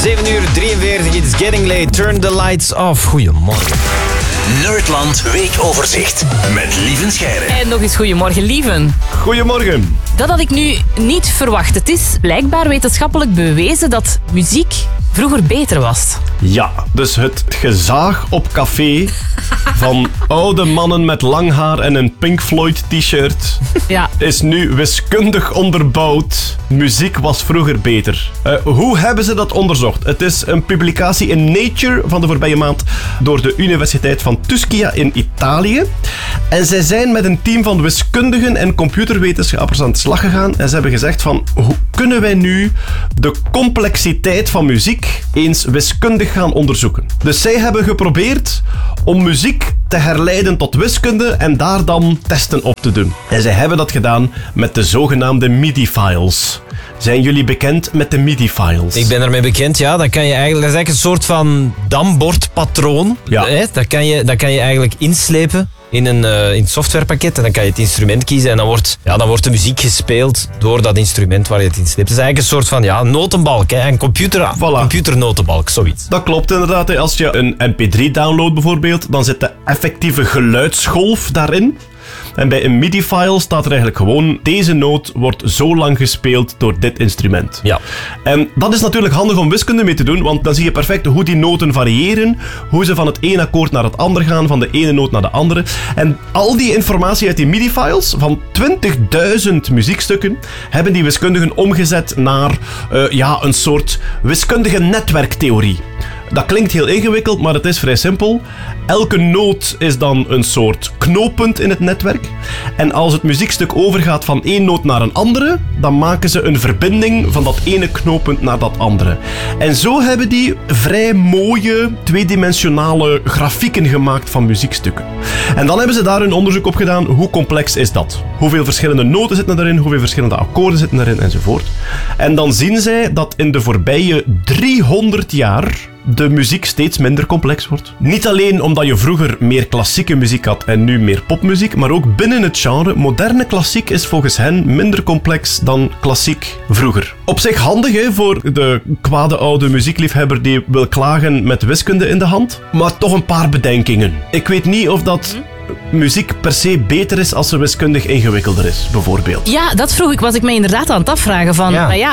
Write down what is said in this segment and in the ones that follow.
7:43, it's getting late. Turn the lights off. Goedemorgen. Nerdland weekoverzicht met Lieven Scheire. En nog eens goedemorgen, Lieven. Goedemorgen. Dat had ik nu niet verwacht. Het is blijkbaar wetenschappelijk bewezen dat muziek vroeger beter was. Ja, dus het gezaag op café van oude mannen met lang haar en een Pink Floyd t-shirt Ja. is nu wiskundig onderbouwd. Muziek was vroeger beter. Hoe hebben ze dat onderzocht? Het is een publicatie in Nature van de voorbije maand door de Universiteit van Tuschia in Italië. En zij zijn met een team van wiskundigen en computerwetenschappers aan de slag gegaan en ze hebben gezegd van, hoe kunnen wij nu de complexiteit van muziek eens wiskundig gaan onderzoeken? Dus zij hebben geprobeerd om muziek te herleiden tot wiskunde en daar dan testen op te doen. En zij hebben dat gedaan met de zogenaamde MIDI-files. Zijn jullie bekend met de MIDI-files? Ik ben ermee bekend, ja. Dat is eigenlijk een soort van dambordpatroon. Ja. Dat kan je eigenlijk inslepen in een softwarepakket en dan kan je het instrument kiezen en dan wordt de muziek gespeeld door dat instrument waar je het in sleept. Het is eigenlijk een soort van notenbalk, een computernotenbalk, zoiets. Dat klopt inderdaad. Als je een mp3 downloadt bijvoorbeeld, dan zit de effectieve geluidsgolf daarin. En bij een MIDI-file staat er eigenlijk gewoon, deze noot wordt zo lang gespeeld door dit instrument. Ja. En dat is natuurlijk handig om wiskunde mee te doen, want dan zie je perfect hoe die noten variëren, hoe ze van het ene akkoord naar het andere gaan, van de ene noot naar de andere. En al die informatie uit die MIDI-files, van 20.000 muziekstukken, hebben die wiskundigen omgezet naar een soort wiskundige netwerktheorie. Dat klinkt heel ingewikkeld, maar het is vrij simpel. Elke noot is dan een soort knooppunt in het netwerk. En als het muziekstuk overgaat van één noot naar een andere, dan maken ze een verbinding van dat ene knooppunt naar dat andere. En zo hebben die vrij mooie, tweedimensionale grafieken gemaakt van muziekstukken. En dan hebben ze daar een onderzoek op gedaan. Hoe complex is dat? Hoeveel verschillende noten zitten erin? Hoeveel verschillende akkoorden zitten erin? Enzovoort. En dan zien zij dat in de voorbije 300 jaar de muziek steeds minder complex wordt. Niet alleen omdat je vroeger meer klassieke muziek had en nu meer popmuziek, maar ook binnen het genre. Moderne klassiek is volgens hen minder complex dan klassiek vroeger. Op zich handig voor de kwade oude muziekliefhebber die wil klagen met wiskunde in de hand, maar toch een paar bedenkingen. Ik weet niet of dat muziek per se beter is als ze wiskundig ingewikkelder is, bijvoorbeeld. Ja, dat vroeg ik, was ik mij inderdaad aan het afvragen van,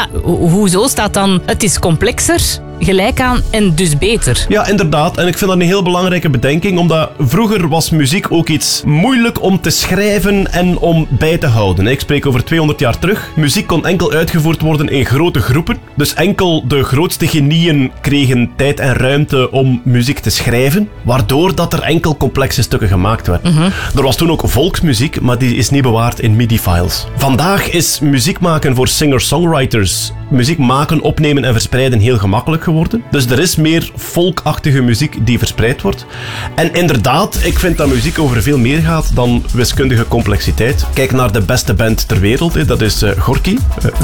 hoezo staat dan, het is complexer, gelijk aan en dus beter? Ja, inderdaad. En ik vind dat een heel belangrijke bedenking, omdat vroeger was muziek ook iets moeilijk om te schrijven en om bij te houden. Ik spreek over 200 jaar terug. Muziek kon enkel uitgevoerd worden in grote groepen. Dus enkel de grootste genieën kregen tijd en ruimte om muziek te schrijven, waardoor dat er enkel complexe stukken gemaakt werden. Er was toen ook volksmuziek, maar die is niet bewaard in MIDI-files. Vandaag is muziek maken voor singer-songwriters, muziek maken, opnemen en verspreiden heel gemakkelijk geworden. Dus er is meer folkachtige muziek die verspreid wordt. En inderdaad, ik vind dat muziek over veel meer gaat dan wiskundige complexiteit. Kijk naar de beste band ter wereld, dat is Gorky.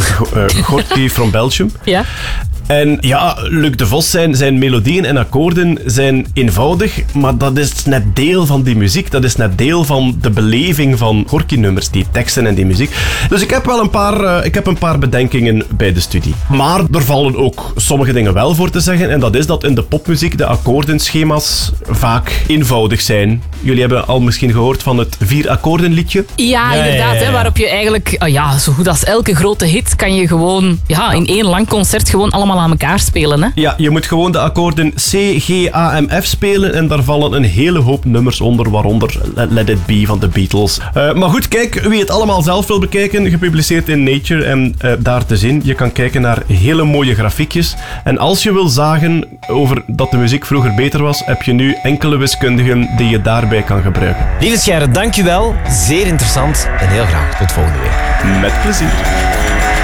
Gorky from Belgium. Ja. En ja, Luc de Vos zijn melodieën en akkoorden zijn eenvoudig, maar dat is net deel van die muziek. Dat is net deel van de beleving van Gorky-nummers, die teksten en die muziek. Dus ik heb wel een paar bedenkingen bij de studie. Maar er vallen ook sommige dingen wel voor te zeggen, en dat is dat in de popmuziek de akkoordenschema's vaak eenvoudig zijn. Jullie hebben al misschien gehoord van het 4-akkoordenliedje. Ja, inderdaad. Hè, waarop je eigenlijk, zo goed als elke grote hit kan je gewoon in één lang concert gewoon allemaal aan elkaar spelen. Hè? Ja, je moet gewoon de akkoorden C, G, A en F spelen en daar vallen een hele hoop nummers onder, waaronder Let It Be van de Beatles. Maar goed, kijk, wie het allemaal zelf wil bekijken, gepubliceerd in Nature en daar te zien. Je kan kijken naar hele mooie grafiekjes. En als je wil zagen over dat de muziek vroeger beter was, heb je nu enkele wiskundigen die je daarbij kan gebruiken. Lieve Scheire, dank u wel. Zeer interessant en heel graag tot volgende week. Met plezier.